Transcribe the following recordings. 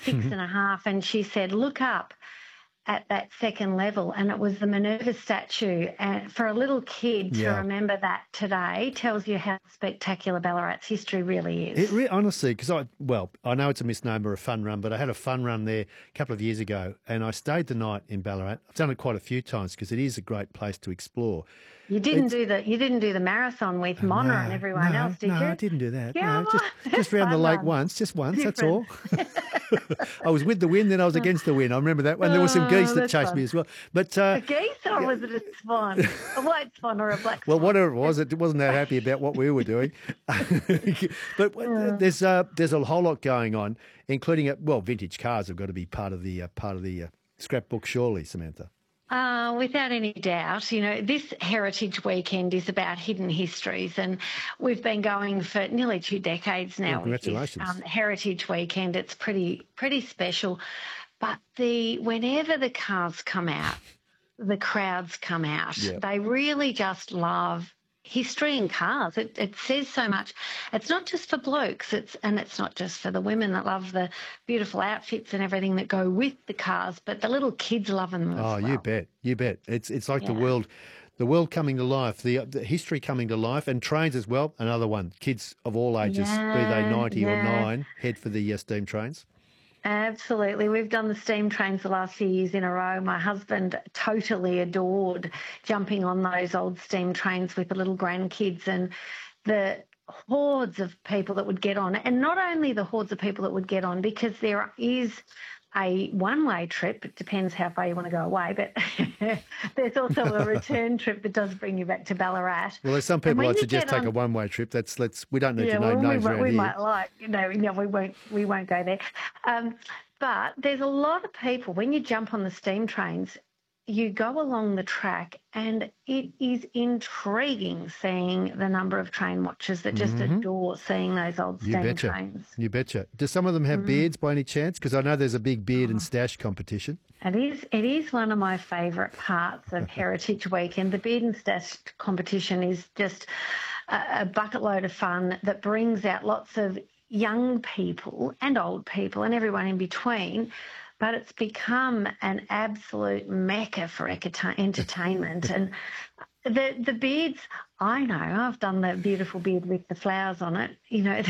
six and a half, and she said, look up at that second level, and it was the Minerva statue. And for a little kid to remember that today tells you how spectacular Ballarat's history really is. Honestly, because I know it's a misnomer, a fun run, but I had a fun run there a couple of years ago, and I stayed the night in Ballarat. I've done it quite a few times because it is a great place to explore. You didn't do the marathon with Mona and everyone else, did you? No, I didn't do that. Yeah, no, just round the lake just once. That's all. I was with the wind, then I was against the wind. I remember that one. There were some geese that chased me as well. But a geese, or was it a swan? A white swan or a black swan? Well, whatever it was, it wasn't that happy about what we were doing. But there's a whole lot going on, including vintage cars have got to be part of the scrapbook, surely, Samantha. Without any doubt. This Heritage Weekend is about hidden histories, and we've been going for nearly 2 decades now. Congratulations. With this Heritage Weekend. It's pretty special. But whenever the cars come out, the crowds come out. Yep. They really just love history and cars. It says so much. It's not just for blokes, it's not just for the women that love the beautiful outfits and everything that go with the cars, but the little kids love them as well. Oh, you bet. It's like the world coming to life, the history coming to life, and trains as well. Another one. Kids of all ages, be they 90 or 9, head for the steam trains. Absolutely. We've done the steam trains the last few years in a row. My husband totally adored jumping on those old steam trains with the little grandkids, and the hordes of people that would get on. And not only the hordes of people that would get on, because there is a one-way trip. It depends how far you want to go away, but there's also a return trip that does bring you back to Ballarat. Well, there's some people I'd suggest take a one-way trip. We don't need to name names around here. We might we won't go there. But there's a lot of people, when you jump on the steam trains, you go along the track, and it is intriguing seeing the number of train watchers that just adore seeing those old steam trains. You betcha. Do some of them have beards by any chance? Because I know there's a big beard and stash competition. It is one of my favourite parts of Heritage Weekend. The beard and stash competition is just a bucket load of fun that brings out lots of young people and old people and everyone in between. But it's become an absolute mecca for entertainment. And the beards, I know, I've done the beautiful beard with the flowers on it.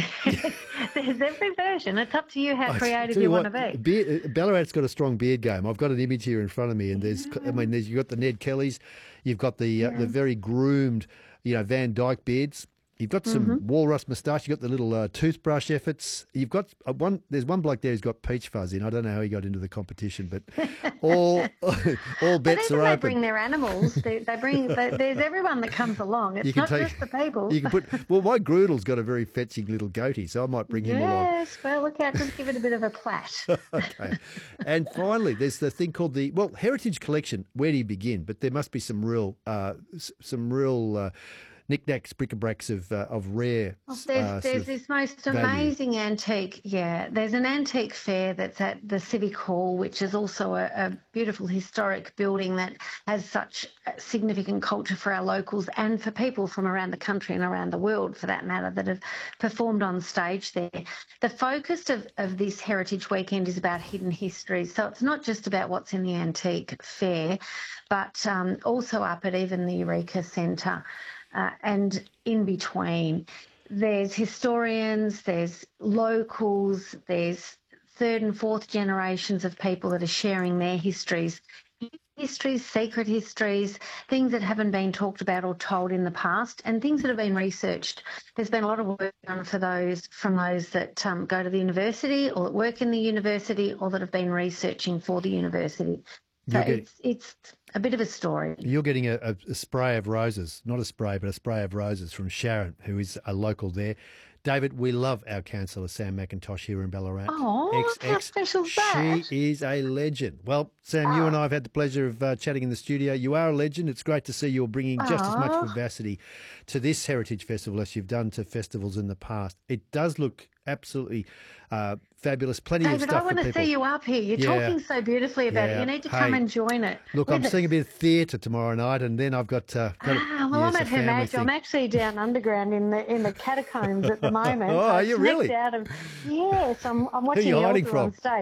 There's every version. It's up to you how creative you want to be. Ballarat's got a strong beard game. I've got an image here in front of me, and you've got the Ned Kellys, you've got the very groomed, Van Dyke beards. You've got some walrus moustache. You've got the little toothbrush efforts. You've got there's one bloke there who's got peach fuzz in. I don't know how he got into the competition, but all bets are open. They bring their animals. There's everyone that comes along. It's not just the people. You can my Groodle's got a very fetching little goatee, so I might bring him along. Yes, well, look out, just give it a bit of a plait. Okay. And finally, there's the thing called the Heritage Collection. Where do you begin? But there must be some real knickknacks, bric-a-bracs of rare. There's this most amazing antique. Yeah, there's an antique fair that's at the Civic Hall, which is also a beautiful historic building that has such significant culture for our locals and for people from around the country and around the world, for that matter, that have performed on stage there. The focus of this Heritage Weekend is about hidden history. So it's not just about what's in the antique fair, but also up at even the Eureka Centre. And in between, there's historians, there's locals, there's third and fourth generations of people that are sharing their histories, secret histories, things that haven't been talked about or told in the past, and things that have been researched. There's been a lot of work done from those that go to the university or that work in the university or that have been researching for the university. So it's a bit of a story. You're getting a spray of roses, not a spray, but a spray of roses from Sharon, who is a local there. David, we love our councillor, Sam McIntosh, here in Ballarat. Oh, how special is that? She is a legend. Well, Sam, you and I have had the pleasure of chatting in the studio. You are a legend. It's great to see you're bringing just as much vivacity to this Heritage Festival as you've done to festivals in the past. It does look absolutely fabulous. Plenty of stuff for people. David, I want to see you up here. You're talking so beautifully about it. You need to come and join it. Look, I'm seeing a bit of theatre tomorrow night, and then I've got well, I'm at Her Majesty. I'm actually down underground in the catacombs at the moment. Oh, are you really? Yes, I'm watching Who are you the hiding altar from? on stage.